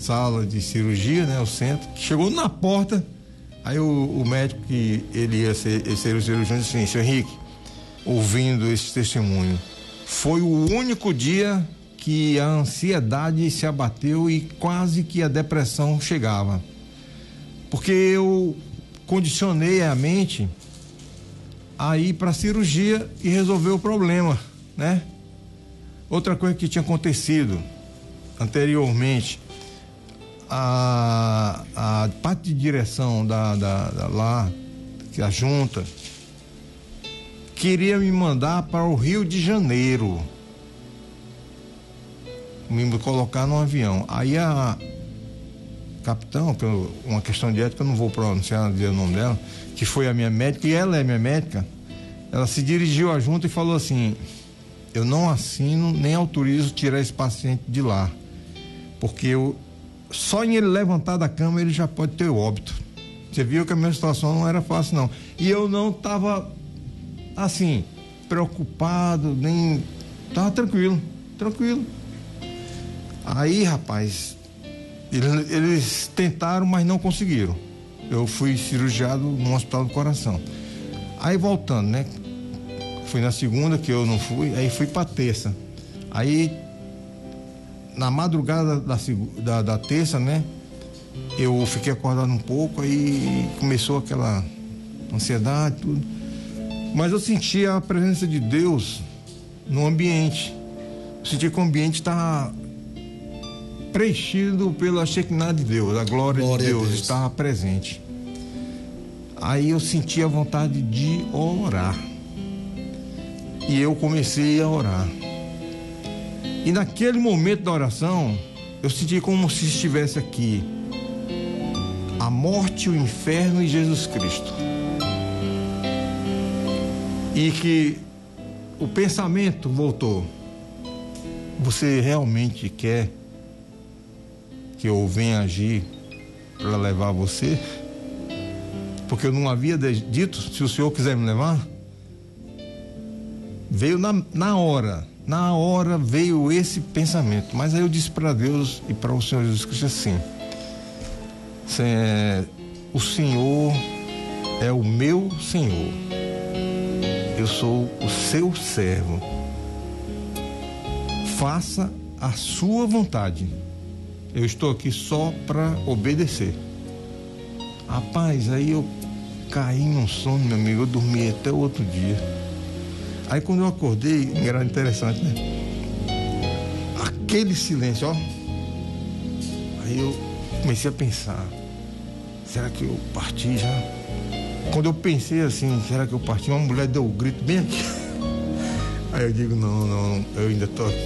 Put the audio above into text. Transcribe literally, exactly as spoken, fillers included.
sala de cirurgia, né? O centro. Chegou na porta, aí o, o médico que ele ia ser, ele ser o cirurgião disse assim: seu Henrique, ouvindo esse testemunho, foi o único dia que a ansiedade se abateu e quase que a depressão chegava. Porque eu condicionei a mente a ir para a cirurgia e resolver o problema, né? Outra coisa que tinha acontecido anteriormente, a, a parte de direção da, da, da lá, que a junta, queria me mandar para o Rio de Janeiro, me colocar num avião. Aí a capitão, que eu, uma questão de ética, eu não vou pronunciar o nome dela, que foi a minha médica, e ela é minha médica, ela se dirigiu à junta e falou assim: eu não assino nem autorizo tirar esse paciente de lá, porque eu, só em ele levantar da cama ele já pode ter óbito. Você viu que a minha situação não era fácil, não. E eu não estava assim, preocupado, nem... Tava tranquilo, tranquilo. Aí, rapaz, eles, eles tentaram, mas não conseguiram. Eu fui cirurgiado no Hospital do Coração. Aí, voltando, né? Fui na segunda, que eu não fui, aí fui pra terça. Aí, na madrugada da, da, da terça, né? Eu fiquei acordado um pouco, aí começou aquela ansiedade, tudo. Mas eu senti a presença de Deus no ambiente. Eu senti que o ambiente estava preenchido pela Shekinah de Deus, a glória, glória de Deus, Deus estava presente. Aí eu senti a vontade de orar. E eu comecei a orar. E naquele momento da oração, eu senti como se estivesse aqui a morte, o inferno e Jesus Cristo. E que o pensamento voltou: você realmente quer que eu venha agir para levar você? Porque eu não havia dito: se o Senhor quiser me levar. Veio na, na hora, na hora veio esse pensamento. Mas aí eu disse para Deus e para o Senhor Jesus Cristo assim: o Senhor é o meu Senhor, eu sou o seu servo, faça a sua vontade, eu estou aqui só para obedecer. Rapaz, aí eu caí num sono, meu amigo, eu dormi até o outro dia. Aí quando eu acordei, era interessante, né? Aquele silêncio, ó. Aí eu comecei a pensar: será que eu parti já? Quando eu pensei assim, será que eu parti? Uma mulher deu um grito bem aqui. Aí eu digo: não, não, eu ainda tô aqui.